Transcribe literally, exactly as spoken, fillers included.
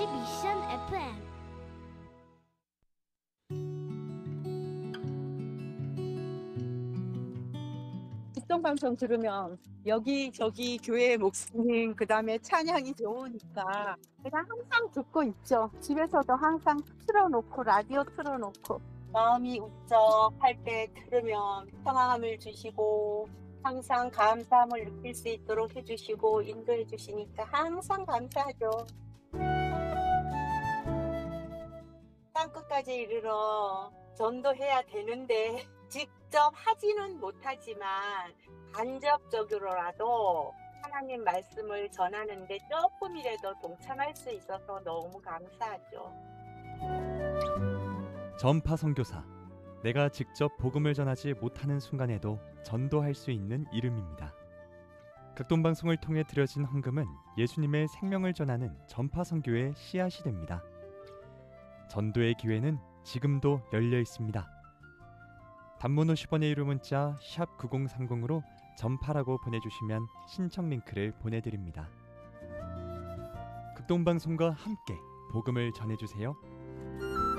미션 에프엠. 국정방송 들으면 여기저기 교회 목사님 그다음에 찬양이 좋으니까 그냥 항상 듣고 있죠. 집에서도 항상 틀어놓고 라디오 틀어놓고 마음이 울적할 때 들으면 평안함을 주시고 항상 감사함을 느낄 수 있도록 해주시고 인도해 주시니까 항상 감사하죠. 땅끝까지 이르러 전도해야 되는데 직접 하지는 못하지만 간접적으로라도 하나님 말씀을 전하는데 조금이라도 동참할 수 있어서 너무 감사하죠. 전파 선교사, 내가 직접 복음을 전하지 못하는 순간에도 전도할 수 있는 이름입니다. 극동방송을 통해 드려진 헌금은 예수님의 생명을 전하는 전파 선교의 씨앗이 됩니다. 전도의 기회는 지금도 열려 있습니다. 단문 오십 원의 유료 문자 샵 구공삼공으로 전파라고 보내주시면 신청 링크를 보내드립니다. 극동방송과 함께 복음을 전해주세요.